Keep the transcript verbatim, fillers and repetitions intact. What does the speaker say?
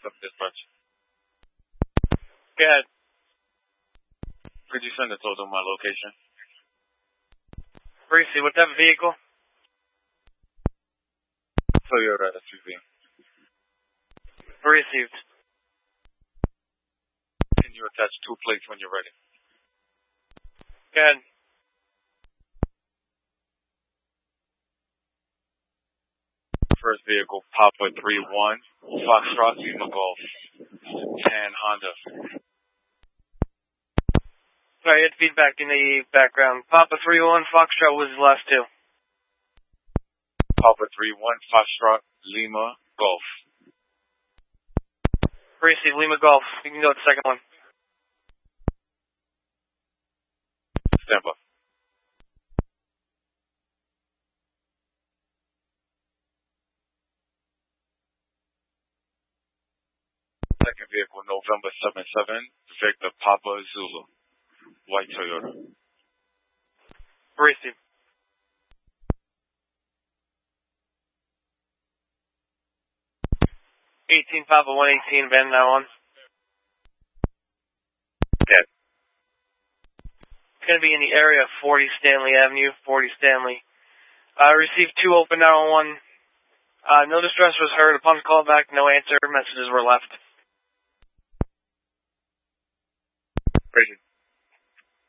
seven dispatch. Go ahead. Could you send a total to my location? Breezy, what type of vehicle? Toyota S U V. Received. Can you attach two plates when you're ready? Go ahead. First vehicle, Papa three one, Foxtrot, Lima Golf, and Honda. Sorry, you had feedback in the background. Papa three one, Foxtrot was the last two. Papa three one, Foxtrot, Lima Golf. Receive, Lima Golf. You can go with the second one. Stand by. Second vehicle, November seven seven, Victor Papa Zulu, white Toyota. Receive. eighteen Papa one eighteen, Van now on. Dead. It's going to be in the area of forty Stanley Avenue, forty Stanley. I uh, received two open nine one one. Uh, no distress was heard. Upon call back, no answer. Messages were left. Rated.